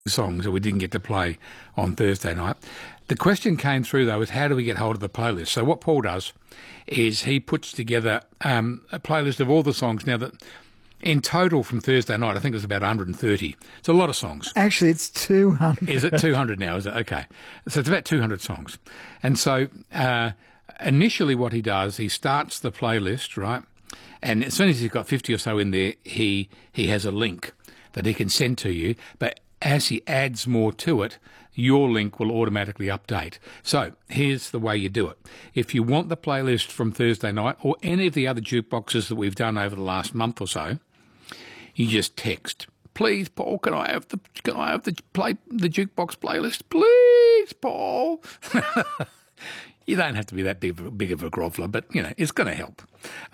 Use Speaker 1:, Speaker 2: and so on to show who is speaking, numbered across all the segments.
Speaker 1: songs that we didn't get to play on Thursday night. The question came through, though, is how do we get hold of the playlist? So what Paul does is he puts together a playlist of all the songs. Now, that in total from Thursday night, I think it was about 130. It's a lot of songs.
Speaker 2: Actually, it's 200.
Speaker 1: Is it 200 now? Is it? Okay. So it's about 200 songs. And so initially what he does, he starts the playlist, right? And as soon as he's got 50 or so in there, he has a link that he can send to you. But as he adds more to it, your link will automatically update. So here's the way you do it. If you want the playlist from Thursday night or any of the other jukeboxes that we've done over the last month or so, you just text, please, Paul, can I have the jukebox playlist? Please, Paul. You don't have to be that big of a groveler, but, you know, it's going to help.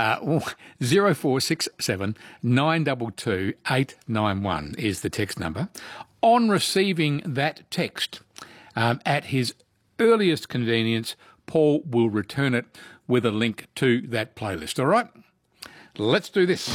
Speaker 1: 0467 922 891 is the text number. On receiving that text, at his earliest convenience, Paul will return it with a link to that playlist. All right? Let's do this.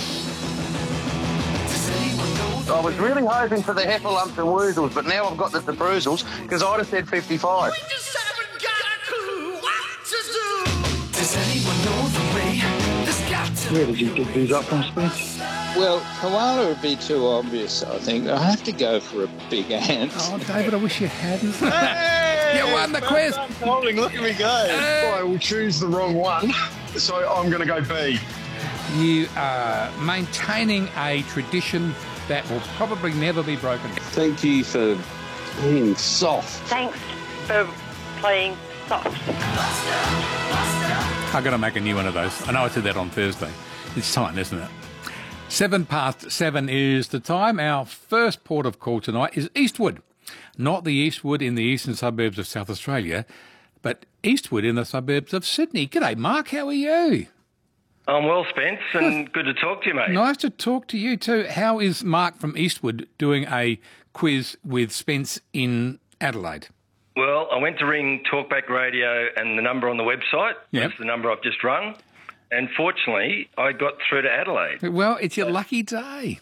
Speaker 3: I was really hoping for the Heffalumps and Woozles, but now I've got the Bruisels because I'd have said 55.
Speaker 4: We just haven't got a clue what to do. Does anyone know the way? There's got to
Speaker 5: Where did you get these up from, Spence?
Speaker 6: Well, koala would be too obvious, I think. I have to go for a big ant.
Speaker 1: Oh, David, I wish you hadn't.
Speaker 5: Hey!
Speaker 1: You won the quiz.
Speaker 5: Holding, look at me go. I will choose the wrong one, so I'm going to go B.
Speaker 1: You are maintaining a tradition that will probably never be broken.
Speaker 5: Thank you for being soft.
Speaker 7: Thanks for playing soft.
Speaker 1: I've got to make a new one of those. I know I said that on Thursday. It's time, isn't it? 7:07 is the time. Our first port of call tonight is Eastwood. Not the Eastwood in the eastern suburbs of South Australia, but Eastwood in the suburbs of Sydney. G'day, Mark. How are you?
Speaker 8: I'm well, Spence, and good to talk to you, mate.
Speaker 1: Nice to talk to you too. How is Mark from Eastwood doing a quiz with Spence in Adelaide?
Speaker 8: Well, I went to ring Talkback Radio and the number on the website.
Speaker 1: Yep.
Speaker 8: That's the number I've just rung. And fortunately, I got through to Adelaide.
Speaker 1: Well, it's your lucky day.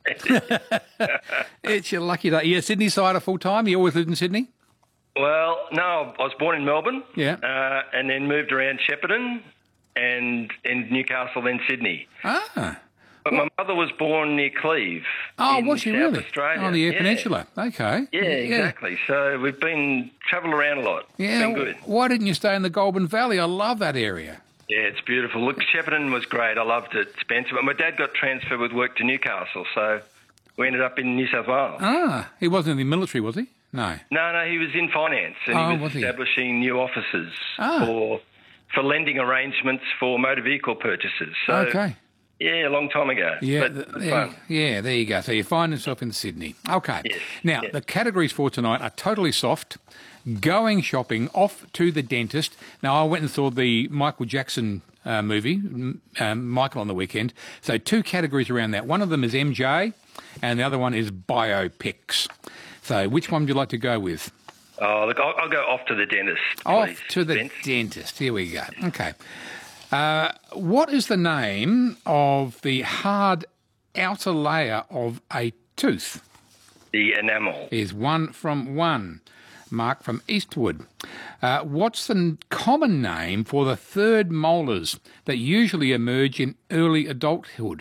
Speaker 1: It's your lucky day. You're a Sydney sider full time? You always lived in Sydney?
Speaker 8: Well, no, I was born in Melbourne.
Speaker 1: Yeah.
Speaker 8: And then moved around Shepparton and in Newcastle, then Sydney.
Speaker 1: Ah.
Speaker 8: But my mother was born near Cleve.
Speaker 1: Oh,
Speaker 8: in
Speaker 1: was she
Speaker 8: South
Speaker 1: really?
Speaker 8: Australia.
Speaker 1: On the Eyre Peninsula. Okay.
Speaker 8: Yeah, exactly. So we've travelled around a lot.
Speaker 1: Yeah.
Speaker 8: It's been good.
Speaker 1: Why didn't you stay in the Goulburn Valley? I love that area.
Speaker 8: Yeah, it's beautiful. Look, Shepparton was great. I loved it, Spencer. But my dad got transferred with work to Newcastle, so we ended up in New South Wales.
Speaker 1: Ah, he wasn't in the military, was he? No.
Speaker 8: No, he was in finance, and he was establishing new offices for lending arrangements for motor vehicle purchases. So,
Speaker 1: okay.
Speaker 8: Yeah, a long time ago.
Speaker 1: Yeah,
Speaker 8: but
Speaker 1: yeah,
Speaker 8: fun.
Speaker 1: yeah, there you go. So you find yourself in Sydney. Okay.
Speaker 8: Yes,
Speaker 1: Now,
Speaker 8: yes.
Speaker 1: the categories for tonight are totally soft. Going shopping, off to the dentist. Now, I went and saw the Michael Jackson movie, Michael, on the weekend. So 2 categories around that. One of them is MJ and the other one is biopics. So which one would you like to go with?
Speaker 8: Oh, look, I'll go off to the dentist,
Speaker 1: Off
Speaker 8: please,
Speaker 1: to the
Speaker 8: Spence.
Speaker 1: dentist. Here we go. Okay. What is the name of the hard outer layer of a tooth?
Speaker 8: The enamel.
Speaker 1: Is 1 from 1. Mark from Eastwood. What's the common name for the third molars that usually emerge in early adulthood?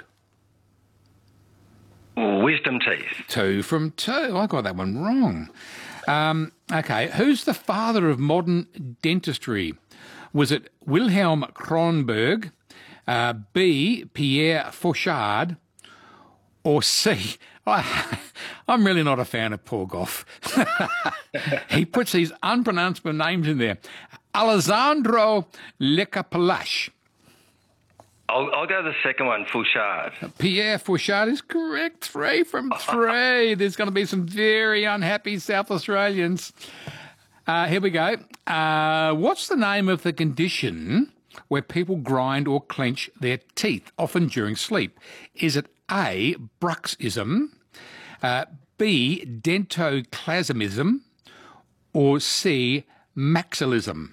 Speaker 8: Wisdom teeth.
Speaker 1: 2 from 2. I got that one wrong. Okay, who's the father of modern dentistry? Was it Wilhelm Kronberg, B, Pierre Fauchard, or C, I'm really not a fan of Paul Gough. He puts these unpronounceable names in there. Alessandro Lecapalache.
Speaker 8: I'll go the second one, Fouchard.
Speaker 1: Pierre Fauchard is correct. 3 from 3. There's going to be some very unhappy South Australians. Here we go. What's the name of the condition where people grind or clench their teeth, often during sleep? Is it A, bruxism, B, dentoclasmism, or C, maxillism?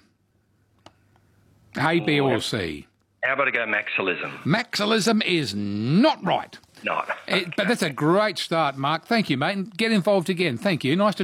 Speaker 1: A, B, or C?
Speaker 8: How about I go maxillism?
Speaker 1: Maxillism is not right.
Speaker 8: not.
Speaker 1: But that's a great start, Mark. Thank you, mate. And get involved again. Thank you. Nice to